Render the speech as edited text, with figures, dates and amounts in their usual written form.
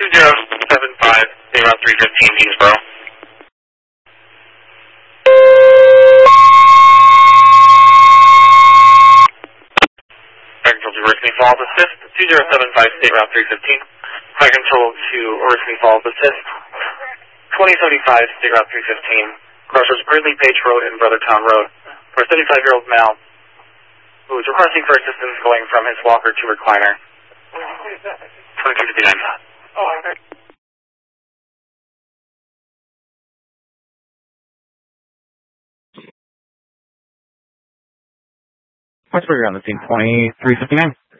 2075, stay around 315 Kingsboro. Fire Control to Oriskany Falls Assist, 2075, stay around 315. Fire Control to Oriskany Falls Assist, 2075, stay around 315. Crossroads Gridley Page Road and Brothertown Road. For a 75-year-old male who is requesting for assistance going from his walker to recliner. 2259. Oh, okay. What's on the scene? 2359.